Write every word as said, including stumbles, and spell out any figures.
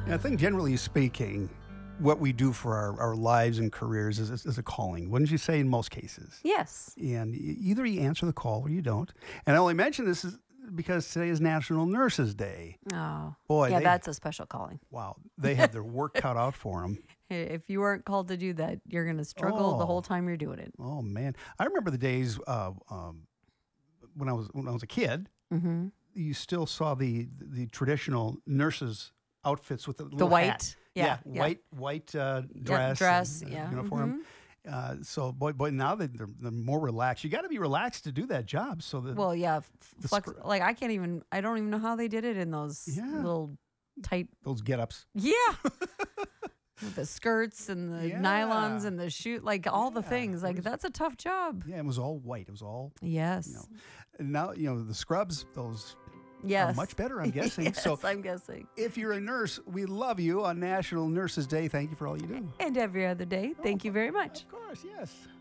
Yeah, I think generally speaking, what we do for our, our lives and careers is, is, is a calling. Wouldn't you say in most cases? Yes. And y- either you answer the call or you don't. And I only mention this is because today is National Nurses Day. Oh, Boy, yeah, they, that's a special calling. wow, they have their work cut out for them. Hey, if you weren't called to do that, you're going to struggle the Oh. whole time you're doing it. Oh man, I remember the days uh, um, when I was when I was a kid. Mm-hmm. You still saw the the traditional nurses outfits with the, The little white, hat. yeah, yeah. white white uh, Yeah, dress, dress, and, uh, yeah. uniform. Uh, so boy, boy, now they, they're, they're more relaxed. You got to be relaxed to do that job. So that Well, yeah, f- The flex. scr- Like I can't even. I don't even know how they did it in those Yeah. little tight. those get-ups. Yeah. With the skirts and the Yeah. nylons and the shoe, like all the Yeah, things. it Like was- that's a tough job. Yeah, it was all white. It was all Yes. you know. And now you know the scrubs. Those Yes. are much better, I'm guessing. Yes, So I'm guessing. if you're a nurse, we love you on National Nurses Day. Thank you for all you do. And every other day. Thank you very much. Of course, yes.